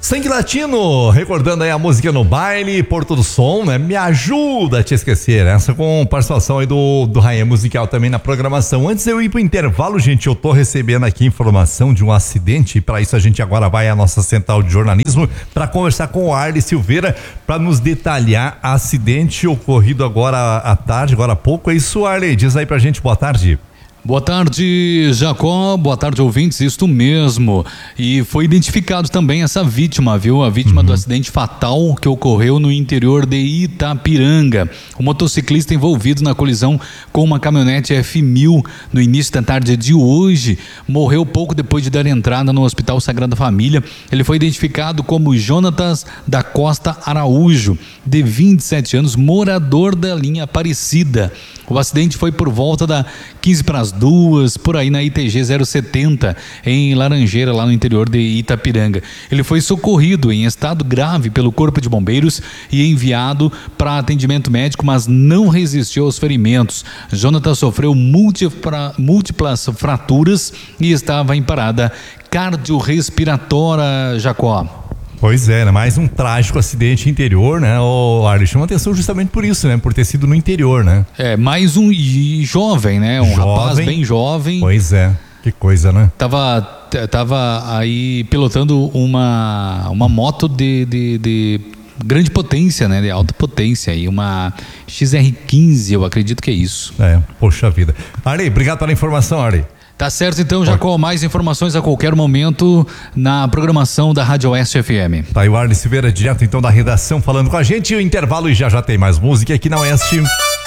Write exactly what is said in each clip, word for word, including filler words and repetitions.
Sangue Latino, recordando aí a música no baile, Porto do Som, né? Me ajuda a te esquecer. Essa com participação aí do, do Rainha Musical também na programação. Antes de eu ir pro intervalo, gente, eu tô recebendo aqui informação de um acidente. Para isso a gente agora vai à nossa central de jornalismo para conversar com o Arley Silveira para nos detalhar acidente ocorrido agora à tarde, agora há pouco. É isso, Arley? Diz aí pra gente, boa tarde. Boa tarde, Jacó, boa tarde, ouvintes, isto mesmo, e foi identificado também essa vítima, viu, a vítima uhum. do acidente fatal que ocorreu no interior de Itapiranga. O motociclista envolvido na colisão com uma caminhonete F mil no início da tarde de hoje morreu pouco depois de dar entrada no Hospital Sagrada Família. Ele foi identificado como Jonatas da Costa Araújo, de vinte e sete anos, morador da linha Aparecida. O acidente foi por volta da quinze para as duas, por aí na I T G zero setenta, em Laranjeira, lá no interior de Itapiranga. Ele foi socorrido em estado grave pelo Corpo de Bombeiros e enviado para atendimento médico, mas não resistiu aos ferimentos. Jonatas sofreu múltipla, múltiplas fraturas e estava em parada cardiorrespiratória, Jacó. Pois é, né? Mais um trágico acidente interior, né? O Arley chama atenção justamente por isso, né? Por ter sido no interior, né? É, mais um e jovem, né? Um jovem, rapaz bem jovem. Pois é, que coisa, né? Tava, tava aí pilotando uma, uma moto de, de, de grande potência, né? De alta potência aí, uma X R quinze, eu acredito que é isso. É, poxa vida. Arley, obrigado pela informação, Arley. Tá certo então, Jacó, mais informações a qualquer momento na programação da Rádio Oeste F M. Tá aí o Arley Silveira, direto então da redação, falando com a gente. O intervalo e já já tem mais música aqui na Oeste.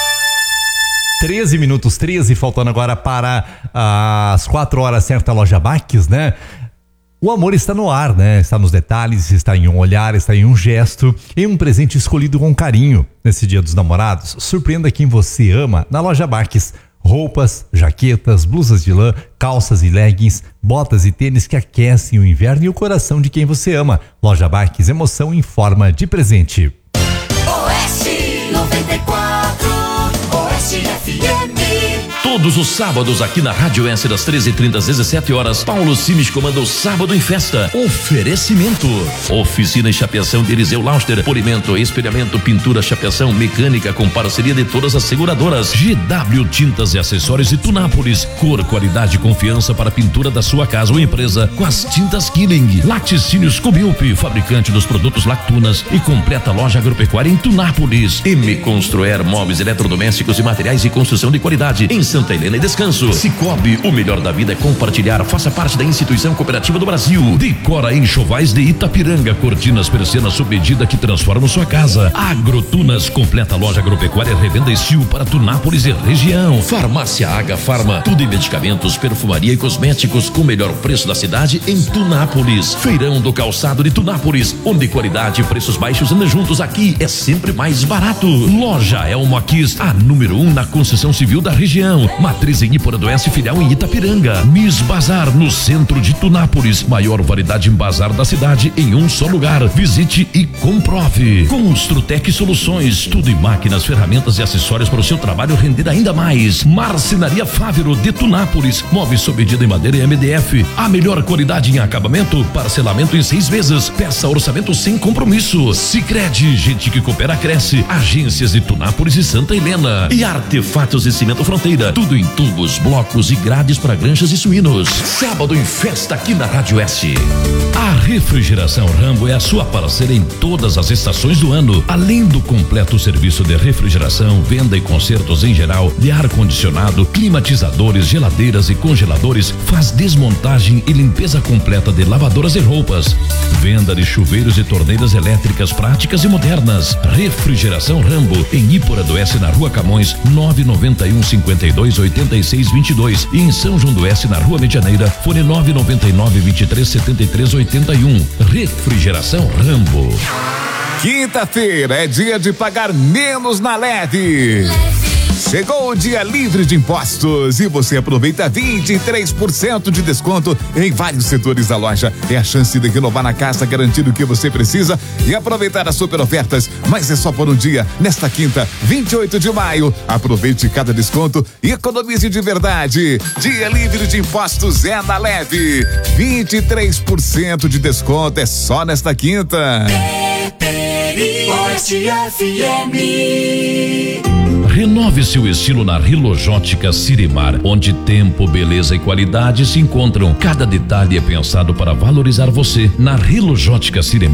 treze minutos, treze, faltando agora para as quatro horas certa, loja Baques, né? O amor está no ar, né? Está nos detalhes, está em um olhar, está em um gesto, em um presente escolhido com carinho. Nesse Dia dos Namorados, surpreenda quem você ama na loja Baques. Roupas, jaquetas, blusas de lã, calças e leggings, botas e tênis que aquecem o inverno e o coração de quem você ama. Loja Baques, emoção em forma de presente. Oeste noventa e quatro, Oeste F M. Todos os sábados aqui na Rádio S, das treze e trinta às dezessete horas, Paulo Simes comanda o Sábado em Festa. Oferecimento: Oficina e Chapeação de Eliseu Lauster, polimento, espelhamento, pintura, chapeação, mecânica com parceria de todas as seguradoras. G W Tintas e Acessórios de Tunápolis, cor, qualidade e confiança para a pintura da sua casa ou empresa com as tintas Killing. Laticínios Cobilp, fabricante dos produtos Lactunas e completa loja agropecuária em Tunápolis. M Construer, móveis, eletrodomésticos e materiais de construção de qualidade em Santa Helena e Descanso. Cicobi, o melhor da vida é compartilhar. Faça parte da instituição cooperativa do Brasil. Decora Enxovais de Itapiranga, cortinas, persianas sob medida que transformam sua casa. Agrotunas, completa loja agropecuária, revenda Estil para Tunápolis e região. Farmácia Aga Farma, tudo em medicamentos, perfumaria e cosméticos com o melhor preço da cidade em Tunápolis. Feirão do Calçado de Tunápolis, onde qualidade e preços baixos andam juntos. Aqui é sempre mais barato. Loja Elmo Quis, a número um na construção civil da região. Matriz em Iporã-do-Oeste, filial em Itapiranga. Miss Bazar, no centro de Tunápolis. Maior variedade em bazar da cidade em um só lugar. Visite e comprove. Construtec Soluções, tudo em máquinas, ferramentas e acessórios para o seu trabalho render ainda mais. Marcenaria Fávero de Tunápolis, móveis sob medida em madeira e M D F. A melhor qualidade em acabamento, parcelamento em seis vezes. Peça orçamento sem compromisso. Sicredi, gente que coopera cresce. Agências de Tunápolis e Santa Helena. E Artefatos e Cimento Fronteira, tudo em tubos, blocos e grades para granjas e suínos. Sábado em Festa aqui na Rádio S. A Refrigeração Rambo é a sua parceira em todas as estações do ano. Além do completo serviço de refrigeração, venda e consertos em geral, de ar-condicionado, climatizadores, geladeiras e congeladores, faz desmontagem e limpeza completa de lavadoras e roupas. Venda de chuveiros e torneiras elétricas práticas e modernas. Refrigeração Rambo, em Iporã-do-Oeste, na Rua Camões, nove nove um, cinquenta e dois, oitenta e seis, vinte e dois, e em São João do Oeste, na Rua Medianeira, fone nove nove nove, vinte e três, setenta e três, oitenta e um. Refrigeração Rambo. Quinta-feira é dia de pagar menos na Leve. Leve Chegou o dia livre de impostos e você aproveita vinte e três por cento de desconto em vários setores da loja. É a chance de renovar na casa, garantir o que você precisa e aproveitar as super ofertas. Mas é só por um dia, nesta quinta, vinte e oito de maio. Aproveite cada desconto e economize de verdade. Dia livre de impostos é na Leve. vinte e três por cento de desconto é só nesta quinta. Oeste F M. Renove seu estilo na Rilojótica Sirimar, onde tempo, beleza e qualidade se encontram. Cada detalhe é pensado para valorizar você. Na Rilojótica Sirimar